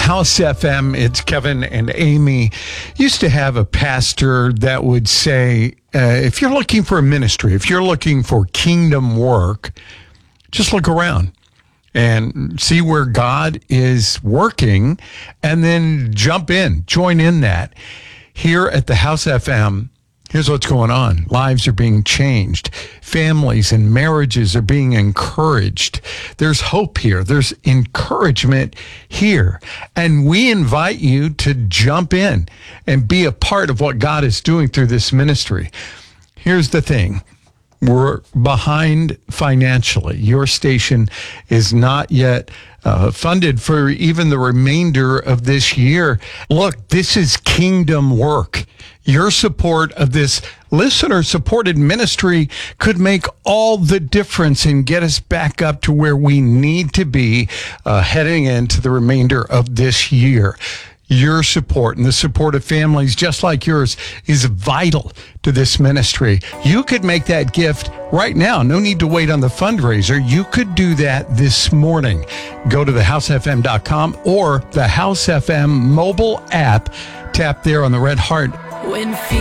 House FM. It's Kevin and Amy. Used to have a pastor that would say, if you're looking for a ministry, if you're looking for kingdom work, just look around and see where God is working and then jump in, join in that. Here at the House FM, here's what's going on. Lives are being changed. Families and marriages are being encouraged. There's hope here. There's encouragement here. And we invite you to jump in and be a part of what God is doing through this ministry. Here's the thing. We're behind financially. Your station is not yet funded for even the remainder of this year. Look, this is kingdom work. Your support of this listener-supported ministry could make all the difference and get us back up to where we need to be heading into the remainder of this year. Your support and the support of families just like yours is vital to this ministry. You could make that gift right now. No need to wait on the fundraiser. You could do that this morning. Go to thehousefm.com or the House FM mobile app. Tap there on the red heart. When fear